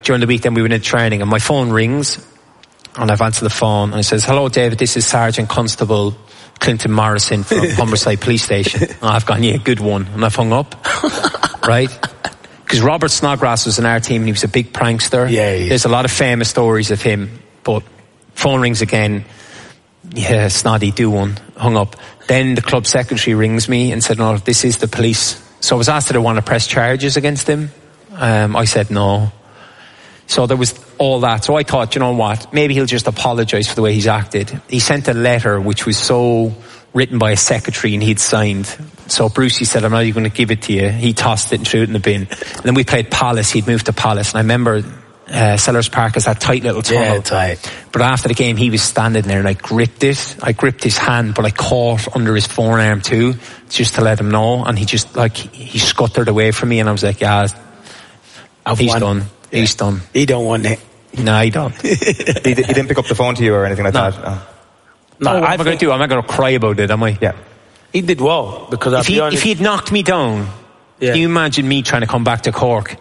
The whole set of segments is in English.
during the week, then we went in training, and my phone rings, and I've answered the phone, and it says, "Hello, David, this is Sergeant Constable Clinton Morrison from Humberside Police Station." And I've gone, "Yeah, good one." And I've hung up, right? Because Robert Snodgrass was in our team, and he was a big prankster. Yeah. There's a lot of famous stories of him, but phone rings again. "Yeah, Snoddy, do one." Hung up. Then the club secretary rings me and said, "No, this is the police." So I was asked, did I want to press charges against him? I said no. So there was all that. So I thought, you know what, maybe he'll just apologise for the way he's acted. He sent a letter which was so written by a secretary and he'd signed. So Brucey said, "I'm not even going to give it to you." He tossed it and threw it in the bin. And then we played Palace. He'd moved to Palace. And I remember Sellers Park has that tight little tunnel. Yeah, tight. But after the game, he was standing there and I gripped it. I gripped his hand, but I caught under his forearm too, just to let him know. And he just, he scuttered away from me, and I was like, "Yeah, he's done. Yeah. He's done. He don't want it." No, he don't. He didn't pick up the phone to you or anything like that? No, what am I going to do? I'm not going to cry about it, am I? Yeah. He did well, because if he'd knocked me down, can you imagine me trying to come back to Cork?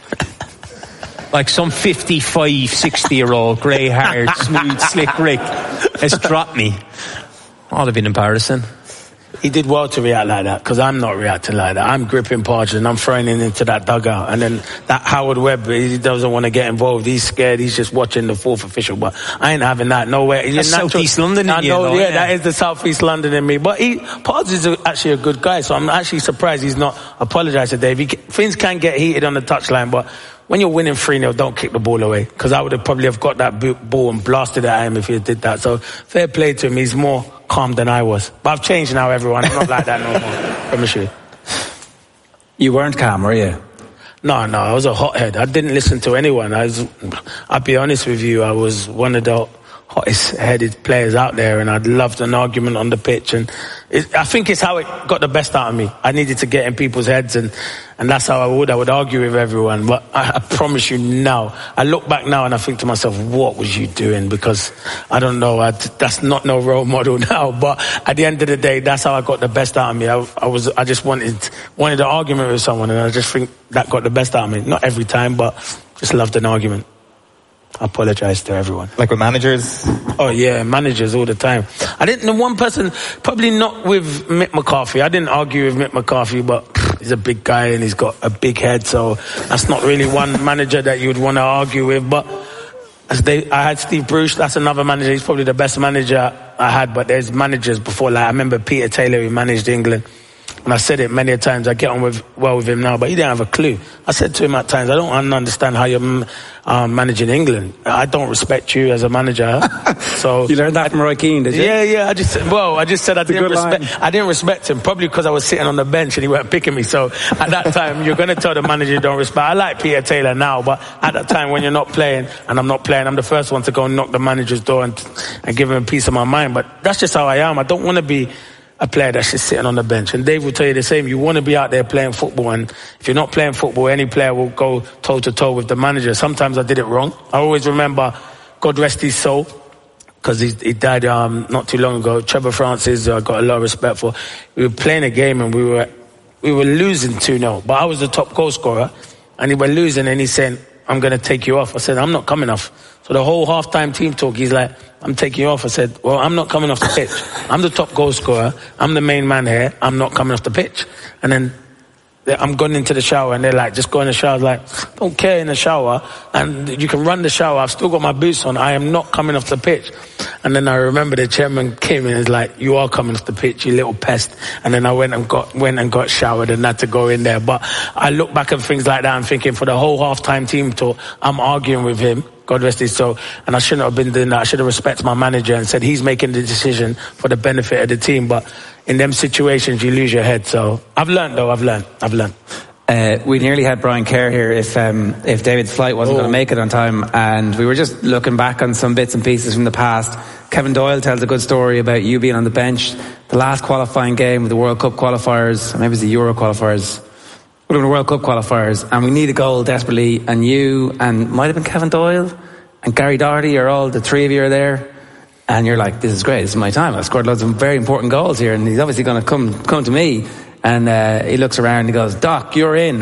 Like some 55, 60-year-old, grey-haired, smooth, slick Rick has dropped me. Oh, that'd have been embarrassing. He did well to react like that, because I'm not reacting like that. I'm gripping Partridge and I'm throwing him into that dugout. And then that Howard Webb, he doesn't want to get involved. He's scared. He's just watching the fourth official. But I ain't having that. No way. That's South East London in you, though, yeah, that is the South East London in me. But Partridge is actually a good guy, so I'm actually surprised he's not apologised to Dave. Things can get heated on the touchline, but when you're winning 3-0, don't kick the ball away. Because I would have probably got that ball and blasted at him if he did that. So fair play to him. He's more calm than I was. But I've changed now, everyone. I'm not like that no more. I promise you. You weren't calm, were you? No, I was a hothead. I didn't listen to anyone. I'll be honest with you, I was one of the hottest headed players out there, and I'd loved an argument on the pitch, and I think it's how it got the best out of me. I needed to get in people's heads, and that's how I would argue with everyone. But I promise you now, I look back now and I think to myself, what was you doing? Because I don't know, that's not no role model now, but at the end of the day, that's how I got the best out of me. I just wanted an argument with someone, and I just think that got the best out of me. Not every time, but just loved an argument. I apologise to everyone. Like with managers? Oh yeah, managers all the time. I didn't know one person, probably not with Mick McCarthy. I didn't argue with Mick McCarthy, but he's a big guy and he's got a big head, so that's not really one manager that you would want to argue with. But I had Steve Bruce, that's another manager. He's probably the best manager I had, but there's managers before. Like I remember Peter Taylor, who managed England. And I said it many times, I get on well with him now, but he didn't have a clue. I said to him at times, I don't understand how you're managing England. I don't respect you as a manager. So you learned that from Roy Keane, did you? Yeah. I just said I didn't respect him, probably because I was sitting on the bench and he weren't picking me. So at that time, you're going to tell the manager you don't respect. I like Peter Taylor now, but at that time when you're not playing and I'm not playing, I'm the first one to go and knock the manager's door and give him a piece of my mind. But that's just how I am. I don't want to be a player that's just sitting on the bench. And Dave will tell you the same. You want to be out there playing football, and if you're not playing football, any player will go toe-to-toe with the manager. Sometimes I did it wrong. I always remember, God rest his soul, because he died not too long ago. Trevor Francis, I got a lot of respect for. We were playing a game and we were losing 2-0, but I was the top goal scorer, and we were losing, and he's saying, "I'm going to take you off." I said, "I'm not coming off." So the whole half-time team talk, he's like, "I'm taking you off." I said, "Well, I'm not coming off the pitch. I'm the top goal scorer. I'm the main man here. I'm not coming off the pitch." And then I'm going into the shower, and they're like, "Just go in the shower." I was like, "Don't care in the shower. And you can run the shower. I've still got my boots on. I am not coming off the pitch." And then I remember the chairman came in and was like, "You are coming off the pitch, you little pest." And then I went and got showered and had to go in there. But I look back at things like that and thinking, for the whole half-time team talk, I'm arguing with him. God rest his soul. And I shouldn't have been doing that. I should have respected my manager and said he's making the decision for the benefit of the team. But in them situations, you lose your head. So I've learned. We nearly had Brian Kerr here if David's flight wasn't going to make it on time, and we were just looking back on some bits and pieces from the past. Kevin Doyle tells a good story about you being on the bench the last qualifying game of the World Cup qualifiers, maybe it was the Euro qualifiers, the World Cup qualifiers, and we need a goal desperately, and you and might have been Kevin Doyle and Gary Doherty, the three of you are there, and you're like, "This is great, this is my time, I've scored loads of very important goals here," and he's obviously going to come to me. And he looks around and he goes, "Doc, you're in."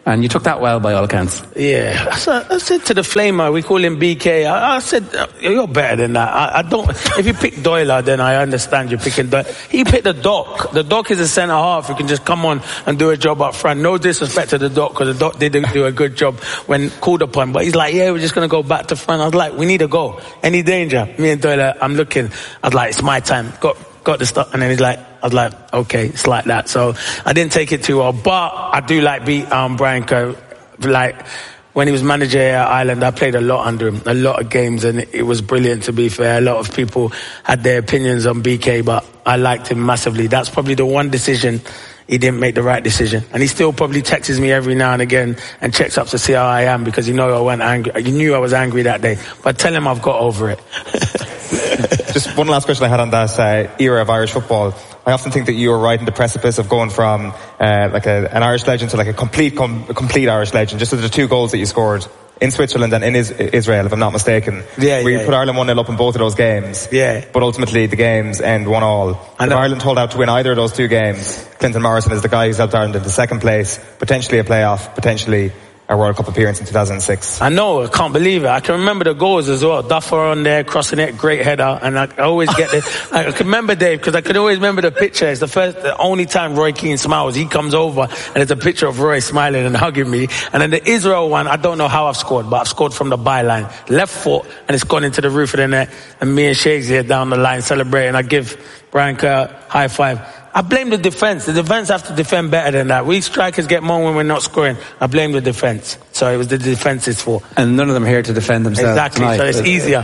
And you took that well by all accounts. Yeah, I said to the flamer, we call him BK, I said, you're better than that. I don't, if you pick Doyle, then I understand you're picking Doyle. He picked the Doc. The Doc is a centre half who can just come on and do a job up front. No disrespect to the Doc, because the Doc didn't do a good job when called upon. But he's like, yeah, we're just going to go back to front. I was like, we need to go. Any danger? Me and Doyle, I'm looking. I was like, it's my time. Got the stuff. And then he's like, I was like, okay, it's like that. So I didn't take it too well. But I do like Brian Kerr. Like, when he was manager at Ireland, I played a lot under him, a lot of games, and it was brilliant, to be fair. A lot of people had their opinions on BK, but I liked him massively. That's probably the one decision he didn't make the right decision. And he still probably texts me every now and again and checks up to see how I am, because he knew I was angry that day. But tell him I've got over it. Just one last question I had on that era of Irish football. I often think that you were right in the precipice of going from an Irish legend to like a complete Irish legend. Just the 2 goals that you scored in Switzerland and in Israel, if I'm not mistaken. You put Ireland 1-0 up in both of those games. Yeah. But ultimately the games end 1-1. If Ireland hold out to win either of those 2 games, Clinton Morrison is the guy who's helped Ireland into second place, potentially a playoff, potentially a World Cup appearance in 2006. I know, I can't believe it. I can remember the goals as well. Duffer on there, crossing it, great header. And I always get I can remember, Dave, because I can always remember the picture. It's the only time Roy Keane smiles. He comes over and there's a picture of Roy smiling and hugging me. And then the Israel one, I don't know how I've scored, but I've scored from the byline. Left foot, and it's gone into the roof of the net. And me and Shakesy here down the line celebrating. I give Brian Kerr high five. I blame the defence. The defence have to defend better than that. We strikers get more when we're not scoring. I blame the defence. So it was the defence's fault. And none of them here to defend themselves. Exactly, tonight. so it's easier.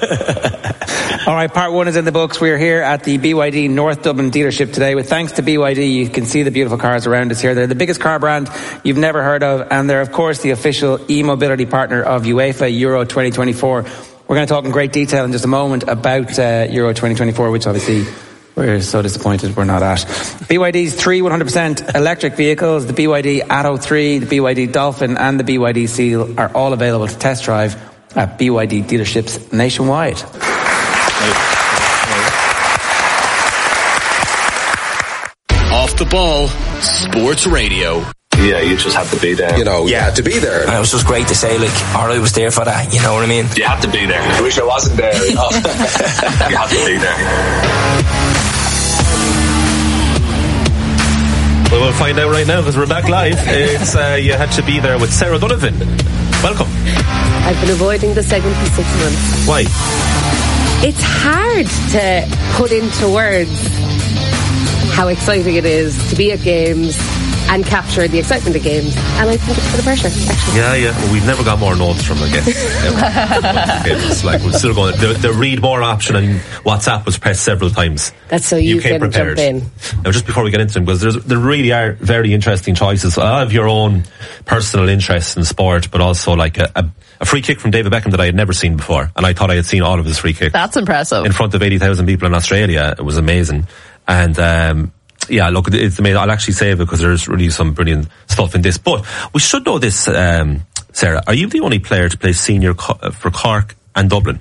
All right, part 1 is in the books. We're here at the BYD North Dublin dealership today. With thanks to BYD, you can see the beautiful cars around us here. They're the biggest car brand you've never heard of, and they're, of course, the official e-mobility partner of UEFA Euro 2024. We're going to talk in great detail in just a moment about Euro 2024, which obviously we're so disappointed we're not at. BYD's 3 100% electric vehicles, the BYD Atto 3, the BYD Dolphin and the BYD Seal are all available to test drive at BYD dealerships nationwide. Off the Ball, Sports Radio. Yeah, you just have to be there. You had to be there. And it was just great to say, I was there for that, you know what I mean? You had to be there. I wish I wasn't there. You have to be there. Well, we'll find out right now because we're back live. It's You Had to Be There with Sarah Donovan. Welcome. I've been avoiding the segment for 6 months. Why? It's hard to put into words how exciting it is to be at games and capture the excitement of games. And I think it's for the pressure, actually. Yeah. Well, we've never got more notes from a guest. It's like we're still going. The read more option on WhatsApp was pressed several times. That's so you can prepared. jump in. Now, just before we get into them, because there really are very interesting choices. A lot of your own personal interests in sport, but also like a free kick from David Beckham that I had never seen before, and I thought I had seen all of his free kicks. That's impressive. In front of 80,000 people in Australia. It was amazing. And yeah, look, it's amazing. I'll actually save it because there's really some brilliant stuff in this. But we should know this, Sarah. Are you the only player to play senior for Cork and Dublin?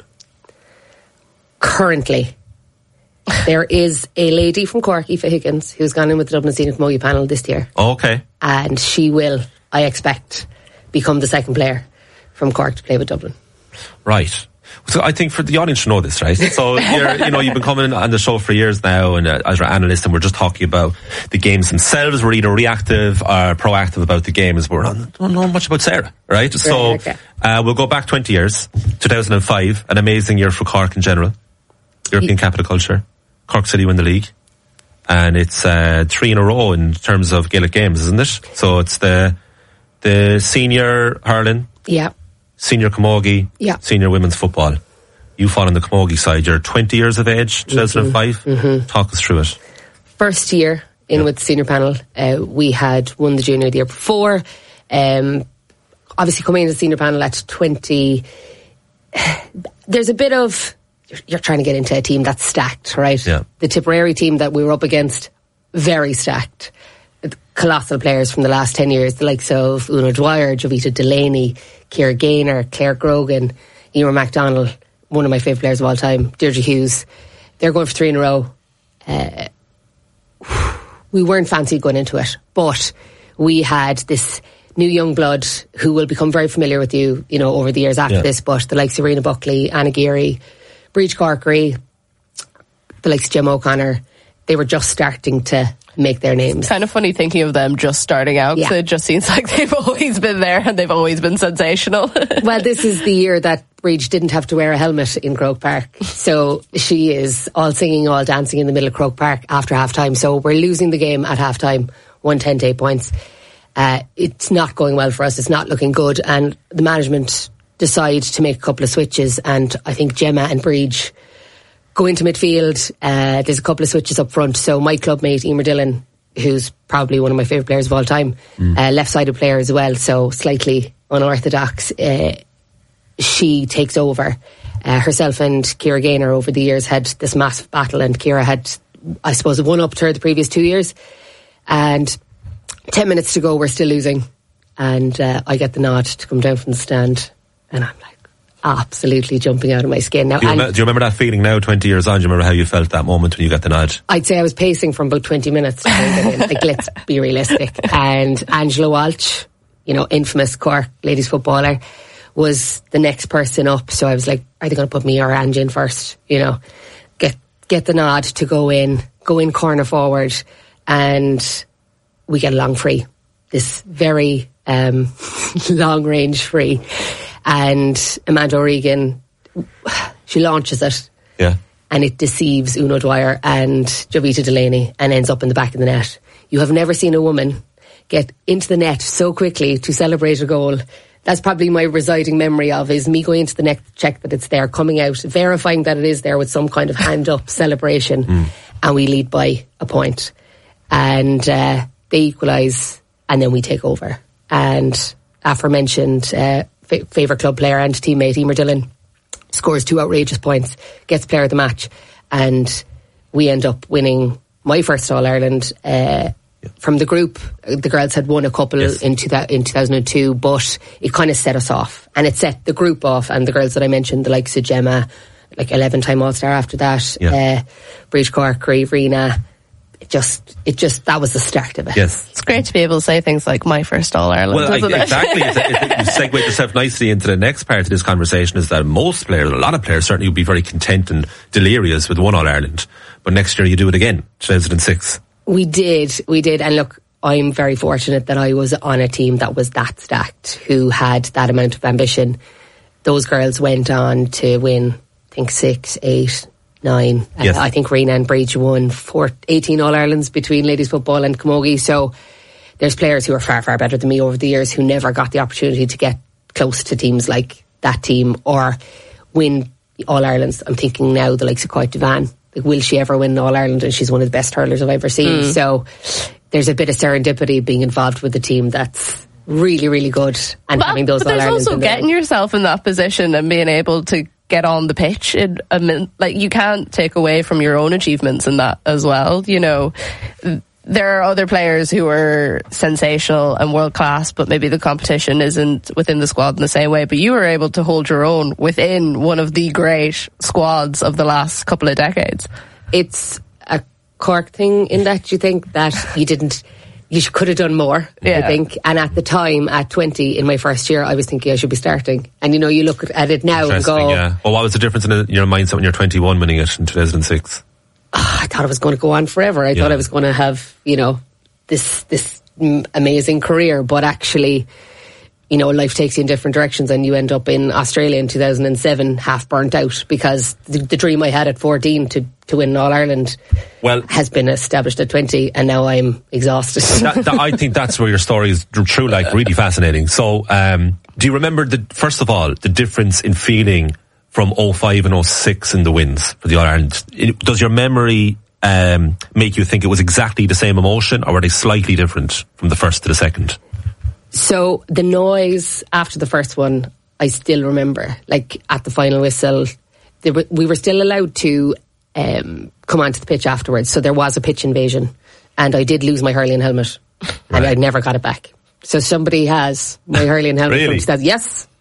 Currently. There is a lady from Cork, Aoife Higgins, who's gone in with the Dublin Senior Camogie panel this year. Oh, okay. And she will, I expect, become the second player from Cork to play with Dublin. Right. So I think for the audience to know this, right? So you've been coming on the show for years now, and as our analyst, and we're just talking about the games themselves. We're either reactive or proactive about the games. We don't know much about Sarah, right? So okay. We'll go back 20 years, 2005, an amazing year for Cork in general. European capital culture. Cork City win the league, and it's 3 in a row in terms of Gaelic games, isn't it? So it's the senior hurling. Yeah. Senior camogie, senior women's football. You fall on the camogie side. You're 20 years of age, 2005. Mm-hmm. Talk us through it. First year in with the senior panel, we had won the junior the year before. Obviously coming into the senior panel at 20, there's a bit of, you're trying to get into a team that's stacked, right? Yeah. The Tipperary team that we were up against, very stacked. Colossal players from the last 10 years, the likes of Una Dwyer, Jovita Delaney, Ciara Gaynor, Claire Grogan, Emer MacDonald, one of my favourite players of all time, Deirdre Hughes. They're going for 3 in a row. We weren't fancy going into it, but we had this new young blood who will become very familiar with you, you know, over the years after this. But the likes of Rena Buckley, Anna Geary, Breach Corkery, the likes of Jim O'Connor, they were just starting to make their names. It's kind of funny thinking of them just starting out, because it just seems like they've always been there and they've always been sensational. Well, this is the year that Breach didn't have to wear a helmet in Croke Park. So she is all singing, all dancing in the middle of Croke Park after half-time. So we're losing the game at half-time, 110 to 8 points. It's not going well for us. It's not looking good. And the management decide to make a couple of switches. And I think Gemma and Breach go into midfield. There's a couple of switches up front. So my club mate, Emer Dillon, who's probably one of my favourite players of all time, left-sided player as well, so slightly unorthodox, she takes over. Herself and Ciara Gaynor over the years had this massive battle, and Ciara had, I suppose, won up to her the previous 2 years. And 10 minutes to go, we're still losing. And I get the nod to come down from the stand, and I'm like, absolutely jumping out of my skin. Now, do you remember that feeling now, 20 years on? Do you remember how you felt that moment when you got the nod? I'd say I was pacing from about 20 minutes to get in. Like, let's be realistic. And Angela Walsh, you know, infamous Cork ladies footballer, was the next person up. So I was like, are they going to put me or Ange in first? You know, get the nod to go in corner forward, and we get a long free. This very long range free. And Amanda O'Regan, she launches it. Yeah. And it deceives Uno Dwyer and Jovita Delaney and ends up in the back of the net. You have never seen a woman get into the net so quickly to celebrate a goal. That's probably my residing memory of, is me going into the net, check that it's there, coming out, verifying that it is there with some kind of hand up celebration. And we lead by a point. And they equalise, and then we take over. And aforementioned favourite club player and teammate Emer Dillon scores 2 outrageous points, gets player of the match, and we end up winning my first All-Ireland. From the group, the girls had won a couple in 2002, but it kind of set us off, and it set the group off. And the girls that I mentioned, the likes of Gemma, like 11-time All-Star after that, Breach Corkery, Rena, it just that was the start of it. Yes, it's great to be able to say things like my first All-Ireland. Well, isn't exactly. You segued yourself nicely into the next part of this conversation, is that most players, a lot of players, certainly would be very content and delirious with one All-Ireland, but next year you do it again, 2006. We did, and look, I'm very fortunate that I was on a team that was that stacked, who had that amount of ambition. Those girls went on to win, I think, 6, 8, 9. Yes. I think Rena and Breach won 18 All-Irelands between ladies football and camogie. So there's players who are far, far better than me over the years who never got the opportunity to get close to teams like that team or win All-Irelands. I'm thinking now the likes of Coit Devan. Like, will she ever win All-Ireland? And she's one of the best hurlers I've ever seen. So there's a bit of serendipity being involved with the team that's really, really good. And having those All-Irelands. There's also getting yourself in that position and being able to get on the pitch. Like, you can't take away from your own achievements in that as well. You know, there are other players who are sensational and world class, but maybe the competition isn't within the squad in the same way. But you were able to hold your own within one of the great squads of the last couple of decades. It's a Cork thing in that you think that you could have done more, I think. And at the time, at 20, in my first year, I was thinking I should be starting. And, you know, you look at it now and go... Yeah. Well, what was the difference in your mindset when you're 21 winning it in 2006? I thought I was going to go on forever. I thought I was going to have, you know, this amazing career. But actually, you know, life takes you in different directions, and you end up in Australia in 2007 half burnt out, because the dream I had at 14 to win All-Ireland has been established at 20, and now I'm exhausted. I think that's where your story is true, like, really fascinating. So, do you remember, first of all, the difference in feeling from 05 and 06 in the wins for the All-Ireland? Does your memory make you think it was exactly the same emotion, or were they slightly different from the first to the second? So the noise after the first one, I still remember. Like, at the final whistle, we were still allowed to come onto the pitch afterwards. So there was a pitch invasion, and I did lose my hurling helmet, and I never got it back. So somebody has my hurling helmet. Really? Yes.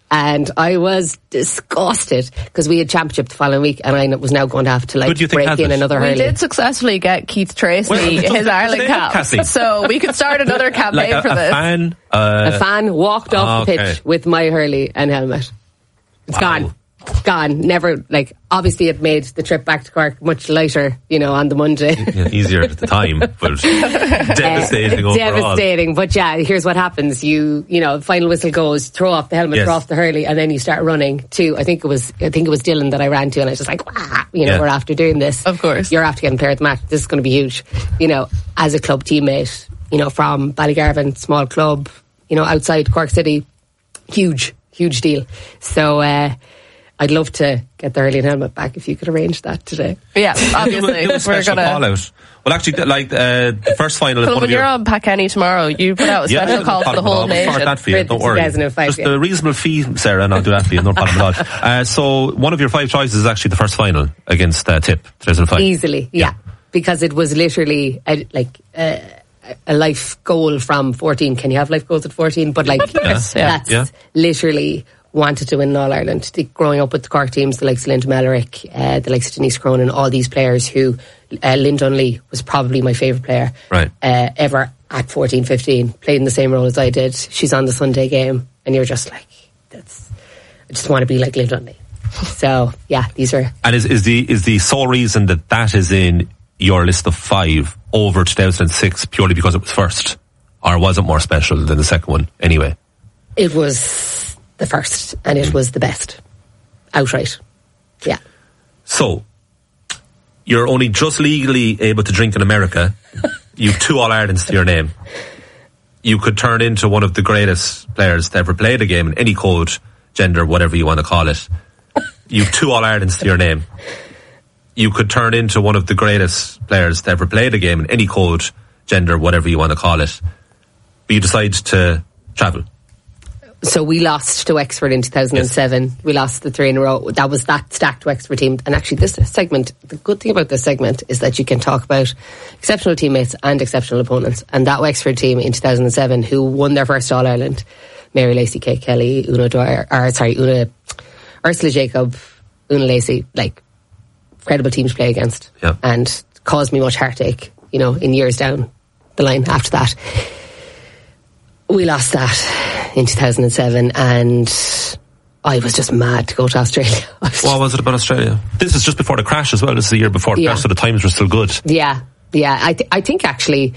And I was disgusted because we had championship the following week, and I was now going to have to break in another hurley. We did successfully get Keith Tracy his Ireland cap, so we could start another campaign for this. A fan walked off the pitch with my hurley and helmet. It's gone. Gone. Never, obviously it made the trip back to Cork much lighter, on the Monday. Yeah, easier at the time, but devastating overall. Devastating, but yeah, here's what happens. Final whistle goes, throw off the helmet, throw off the hurley, and then you start running to, I think it was Dylan that I ran to, and I was just like, we're after doing this. Of course. You're after getting player of the match. This is going to be huge. As a club teammate, from Ballygarvan, small club, outside Cork City, huge deal. So, I'd love to get the hurling helmet back if you could arrange that today. Yeah, obviously. We're going to call out. Well, actually, the first final is one of your... When you're on Packany tomorrow, you put out a special call for the whole nation. I'll start that for you, don't worry. Just a reasonable fee, Sarah, and I'll do that for you, no problem at all. So, one of your 5 choices is actually the first final against Tip, 2005. Easily, yeah. Because it was literally a life goal from 14. Can you have life goals at 14? But that's literally... wanted to win All Ireland. Growing up with the Cork teams, the likes of Linda Mellerick, the likes of Denise Cronin, all these players who, Lynn Dunley was probably my favourite player ever at 14, 15, played in the same role as I did. She's on the Sunday game, and you're just like, I just want to be like Lynn Dunley. So, yeah, these are... And is the sole reason that is in your list of 5 over 2006 purely because it was first? Or was it more special than the second one anyway? It was... the first, and it was the best. Outright. Yeah. So, you're only just legally able to drink in America. You've 2 All-Irelands to your name. You could turn into one of the greatest players to ever play the game in any code, gender, whatever you want to call it. You've 2 All-Irelands to your name. You could turn into one of the greatest players to ever play the game in any code, gender, whatever you want to call it. But you decide to travel. So we lost to Wexford in 2007. Yes. We lost the 3 in a row. That was that stacked Wexford team. And actually this segment, the good thing about this segment is that you can talk about exceptional teammates and exceptional opponents. And that Wexford team in 2007 who won their first All-Ireland, Mary Lacey, Kate Kelly, Ursula Jacob, Una Lacey, incredible teams to play against. Yeah. And caused me much heartache, in years down the line after that. We lost that in 2007, and I was just mad to go to Australia. What was it about Australia? This is just before the crash as well. This is the year before the crash, so the times were still good. Yeah. I think actually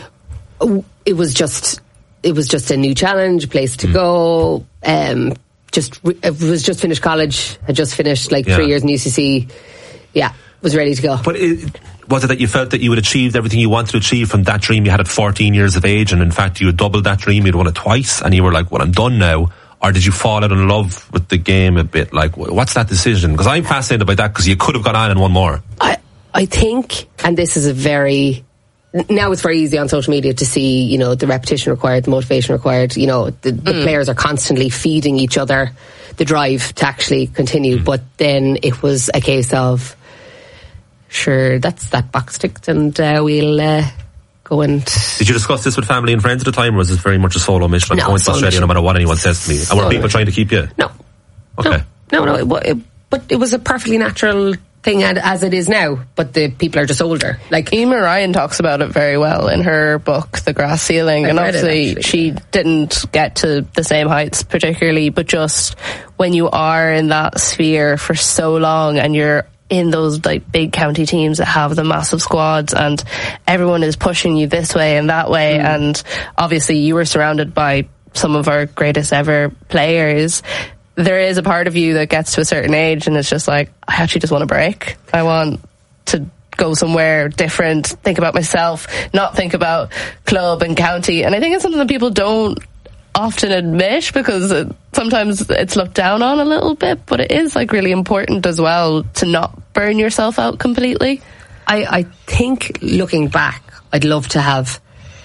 it was just a new challenge, a place to go. It was just finished college. Had just finished 3 years in UCC. Yeah, was ready to go. But was it that you felt that you had achieved everything you wanted to achieve from that dream you had at 14 years of age, and in fact you had doubled that dream, you'd won it twice, and you were like, well, I'm done now? Or did you fall out in love with the game a bit? What's that decision? Because I'm fascinated by that, because you could have gone on and won more. I think, and this is now it's very easy on social media to see, the repetition required, the motivation required, the players are constantly feeding each other the drive to actually continue. But then it was a case of, sure, that's that box ticked, and we'll go and... Did you discuss this with family and friends at the time, or was it very much a solo mission? I'm going to Australia no matter what anyone says to me. And were people trying to keep you? No. Okay. No, but it was a perfectly natural thing as it is now, but the people are just older. Emer Ryan talks about it very well in her book, The Grass Ceiling, and obviously she didn't get to the same heights particularly, but just when you are in that sphere for so long and you're in those big county teams that have the massive squads and everyone is pushing you this way and that way, and obviously you were surrounded by some of our greatest ever players, there is a part of you that gets to a certain age and it's just I actually just want a break. I want to go somewhere different, think about myself, not think about club and county. And I think it's something that people don't often admit, because sometimes it's looked down on a little bit, but it is really important as well to not burn yourself out completely. I think looking back, I'd love to have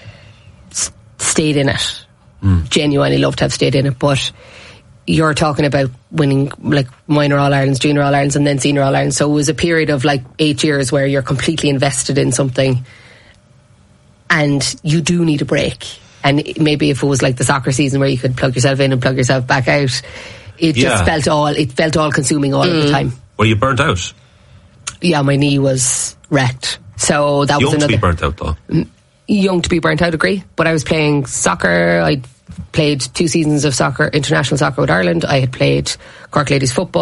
stayed in it. Genuinely love to have stayed in it, but you're talking about winning minor All-Irelands, junior All-Irelands, and then senior All-Irelands. So it was a period of 8 years where you're completely invested in something and you do need a break. And maybe if it was the soccer season where you could plug yourself in and plug yourself back out, It just felt all consuming all of the time. Were you burnt out? Yeah, my knee was wrecked. So that was another. Young to be burnt out, though. Young to be burnt out, agree. But I was playing soccer. I'd played 2 seasons of soccer, international soccer with Ireland. I had played Cork Ladies football.